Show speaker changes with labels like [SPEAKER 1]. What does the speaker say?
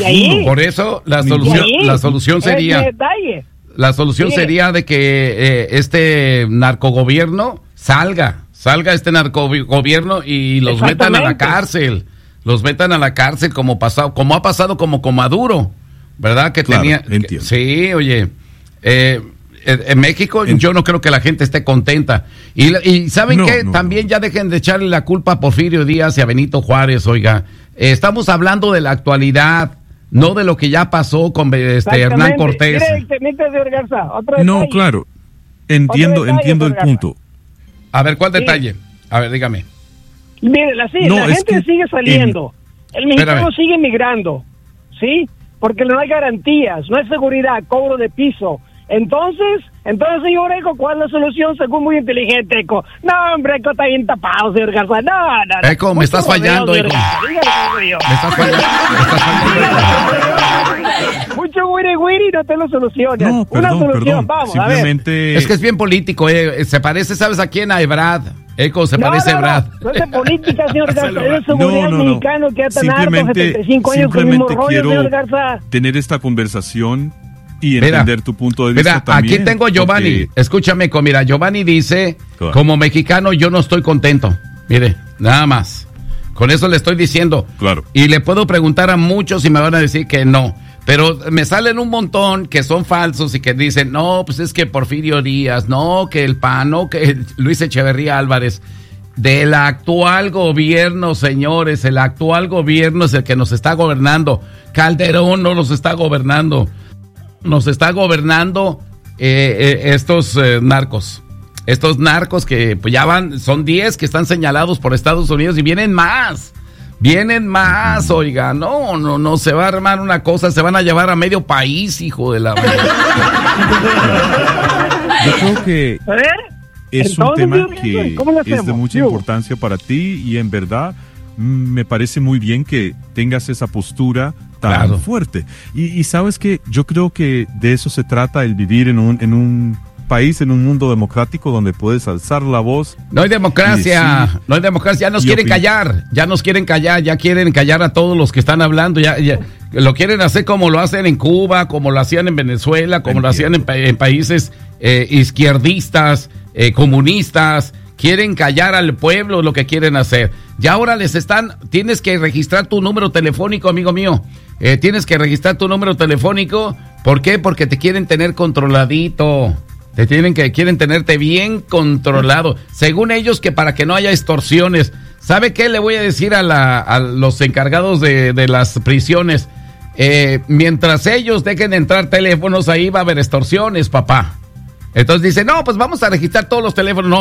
[SPEAKER 1] Por eso la solución sería de que este narcogobierno salga este narcogobierno y los metan a la cárcel. Los metan a la cárcel como ha pasado con Maduro, ¿verdad? Que claro, tenía. Entiendo. Sí, oye. En México yo no creo que la gente esté contenta. Y ¿saben qué? También ya dejen de echarle la culpa a Porfirio Díaz y a Benito Juárez, oiga. Estamos hablando de la actualidad, no de lo que ya pasó con Hernán Cortés.
[SPEAKER 2] No, claro. Entiendo el punto.
[SPEAKER 1] A ver, ¿cuál detalle? A ver, dígame.
[SPEAKER 3] Mire, la gente sigue saliendo. El mexicano sigue migrando, ¿sí? Porque no hay garantías, no hay seguridad, cobro de piso. Entonces, señor Eco, ¿cuál es la solución según muy inteligente, Eco? No, hombre, Eco está bien tapado, señor Garza. No.
[SPEAKER 1] Eco, me estás fallando, Eco. Me estás fallando.
[SPEAKER 3] Mucho güiri, no te lo soluciona.
[SPEAKER 2] No, perdón.
[SPEAKER 3] Vamos,
[SPEAKER 2] simplemente...
[SPEAKER 3] a ver.
[SPEAKER 1] Es que es bien político, se parece, ¿sabes a quién? A Ebrard. Eco, se parece a Ebrard.
[SPEAKER 3] No es de política, señor Garza, es de seguridad mexicano que ha tan harto 75 años con el mismo rollo, señor Garza.
[SPEAKER 2] Tener esta conversación y entender tu punto de vista también.
[SPEAKER 1] Aquí tengo a Giovanni, escúchame, mira, Giovanni dice, claro, como mexicano yo no estoy contento, mire, nada más, con eso le estoy diciendo,
[SPEAKER 2] claro,
[SPEAKER 1] y le puedo preguntar a muchos y me van a decir que no, pero me salen un montón que son falsos y que dicen, no, pues es que Porfirio Díaz, no, que el PAN, no, que Luis Echeverría Álvarez. Del actual gobierno, señores, el actual gobierno es el que nos está gobernando. Calderón no nos está gobernando. Nos está gobernando estos narcos. Estos narcos que pues ya son 10 que están señalados por Estados Unidos y vienen más. Oiga, no, se va a armar una cosa, se van a llevar a medio país, hijo de la...
[SPEAKER 2] Yo creo que es un tema que es de mucha importancia para ti y en verdad me parece muy bien que tengas esa postura tan fuerte. Y sabes que yo creo que de eso se trata el vivir en un país, en un mundo democrático donde puedes alzar la voz.
[SPEAKER 1] No hay democracia, ya nos quieren callar, ya quieren callar a todos los que están hablando, ya lo quieren hacer como lo hacen en Cuba, como lo hacían en Venezuela, como lo hacían en países izquierdistas, comunistas. Quieren callar al pueblo, lo que quieren hacer. Ya ahora tienes que registrar tu número telefónico, amigo mío. Tienes que registrar tu número telefónico. ¿Por qué? Porque te quieren tener controladito. Quieren tenerte bien controlado. Según ellos, que para que no haya extorsiones. ¿Sabe qué le voy a decir a los encargados de las prisiones? Mientras ellos dejen entrar teléfonos, ahí va a haber extorsiones, papá. Entonces dice, no, pues vamos a registrar todos los teléfonos. No,